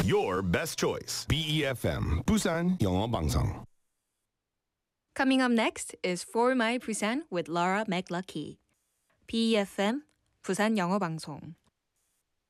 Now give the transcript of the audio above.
your best choice. BEFM 부산 영어 방송. Coming up next is For My Busan with Laura McLucky. BEFM 부산 영어 방송.